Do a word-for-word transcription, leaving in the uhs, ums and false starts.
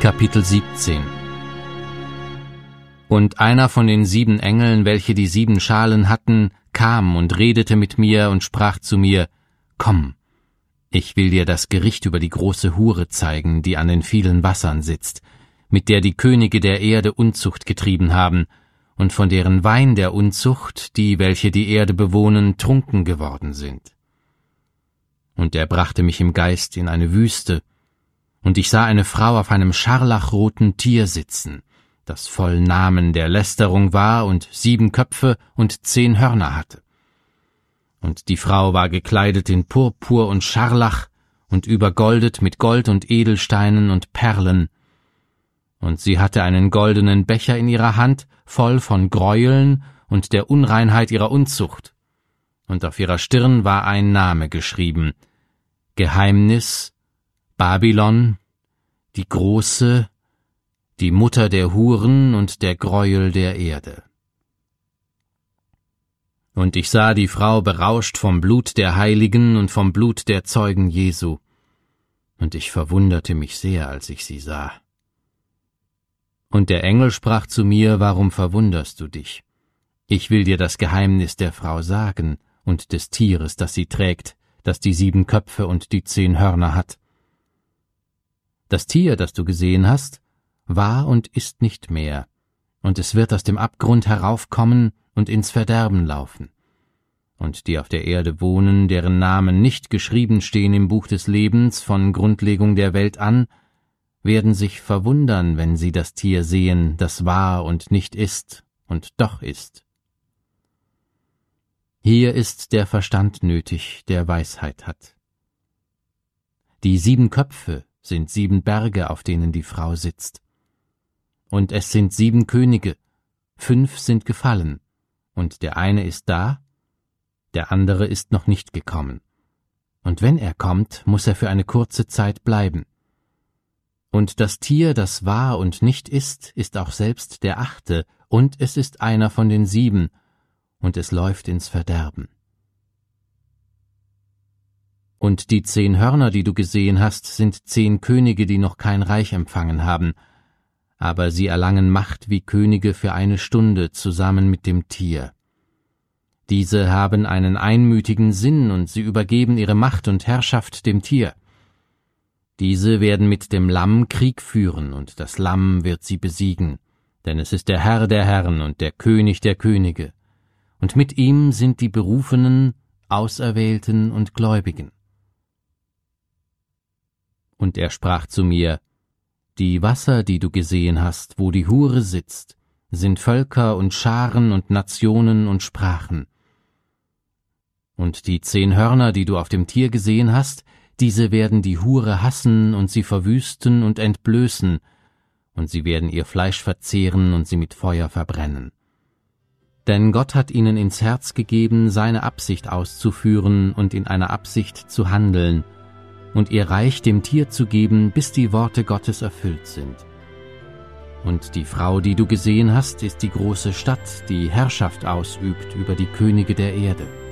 Kapitel siebzehn. Und einer von den sieben Engeln, welche die sieben Schalen hatten, kam und redete mit mir und sprach zu mir: Komm, ich will dir das Gericht über die große Hure zeigen, die an den vielen Wassern sitzt, mit der die Könige der Erde Unzucht getrieben haben, und von deren Wein der Unzucht die, welche die Erde bewohnen, trunken geworden sind. Und er brachte mich im Geist in eine Wüste, und ich sah eine Frau auf einem scharlachroten Tier sitzen, das voll Namen der Lästerung war und sieben Köpfe und zehn Hörner hatte. Und die Frau war gekleidet in Purpur und Scharlach und übergoldet mit Gold und Edelsteinen und Perlen. Und sie hatte einen goldenen Becher in ihrer Hand, voll von Gräueln und der Unreinheit ihrer Unzucht. Und auf ihrer Stirn war ein Name geschrieben: Geheimnis, Babylon, die Große, die Mutter der Huren und der Gräuel der Erde. Und ich sah die Frau berauscht vom Blut der Heiligen und vom Blut der Zeugen Jesu, und ich verwunderte mich sehr, als ich sie sah. Und der Engel sprach zu mir: Warum verwunderst du dich? Ich will dir das Geheimnis der Frau sagen und des Tieres, das sie trägt, das die sieben Köpfe und die zehn Hörner hat. Das Tier, das du gesehen hast, war und ist nicht mehr, und es wird aus dem Abgrund heraufkommen und ins Verderben laufen. Und die auf der Erde wohnen, deren Namen nicht geschrieben stehen im Buch des Lebens von Grundlegung der Welt an, werden sich verwundern, wenn sie das Tier sehen, das war und nicht ist und doch ist. Hier ist der Verstand nötig, der Weisheit hat. Die sieben Köpfe sind sieben Berge, auf denen die Frau sitzt. Und es sind sieben Könige, fünf sind gefallen, und der eine ist da, der andere ist noch nicht gekommen. Und wenn er kommt, muss er für eine kurze Zeit bleiben. Und das Tier, das war und nicht ist, ist auch selbst der achte, und es ist einer von den sieben, und es läuft ins Verderben. Und die zehn Hörner, die du gesehen hast, sind zehn Könige, die noch kein Reich empfangen haben, aber sie erlangen Macht wie Könige für eine Stunde zusammen mit dem Tier. Diese haben einen einmütigen Sinn, und sie übergeben ihre Macht und Herrschaft dem Tier. Diese werden mit dem Lamm Krieg führen, und das Lamm wird sie besiegen, denn es ist der Herr der Herren und der König der Könige, und mit ihm sind die Berufenen, Auserwählten und Gläubigen. Und er sprach zu mir: Die Wasser, die du gesehen hast, wo die Hure sitzt, sind Völker und Scharen und Nationen und Sprachen. Und die zehn Hörner, die du auf dem Tier gesehen hast, diese werden die Hure hassen und sie verwüsten und entblößen, und sie werden ihr Fleisch verzehren und sie mit Feuer verbrennen. Denn Gott hat ihnen ins Herz gegeben, seine Absicht auszuführen und in einer Absicht zu handeln, und ihr Reich dem Tier zu geben, bis die Worte Gottes erfüllt sind. Und die Frau, die du gesehen hast, ist die große Stadt, die Herrschaft ausübt über die Könige der Erde.